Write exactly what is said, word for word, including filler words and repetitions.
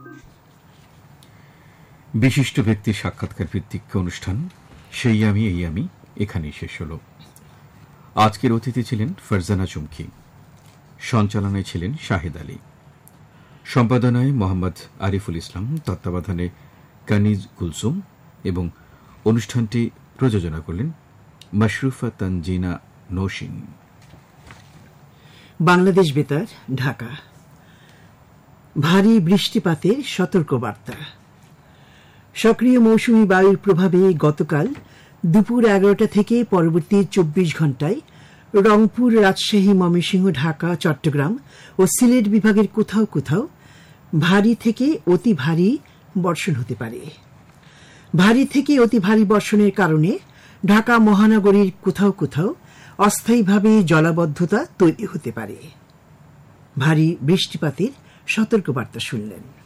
বিশিষ্ট ব্যক্তির সাক্ষাৎকার ভিত্তিক অনুষ্ঠান সেই আমি এই আমি এখানেই শেষ হল। আজকের অতিথি ছিলেন ফারজানা চুমকি, সঞ্চালনায় ছিলেন শাহেদ আলী, সম্পাদনায় মোহাম্মদ আরিফুল ইসলাম, তত্ত্বাবধানে কানিজ কুলসুম এবং অনুষ্ঠানটি প্রযোজনা করলেন মাশরুফা তানজিনা নৌশিন। বাংলাদেশ বেতার, ঢাকা। ভারী বৃষ্টিপাতের সতর্কবার্তা। সক্রিয় মৌসুমী বায়ুর প্রভাবে গতকাল দুপুর এগারোটা থেকে পরবর্তী চব্বিশ ঘণ্টায় রংপুর, রাজশাহী, ময়মনসিংহ, ঢাকা, চট্টগ্রাম ও সিলেট বিভাগের কোথাও কোথাও ভারী থেকে অতি ভারী বর্ষণ হতে পারে। ভারী থেকে অতি ভারী বর্ষণের কারণে ঢাকা মহানগরীর কোথাও কোথাও অস্থায়ীভাবে জলাবদ্ধতা তৈরি হতে পারে। ভারী বৃষ্টিপাতের সতর্কবার্তা শুনলেন।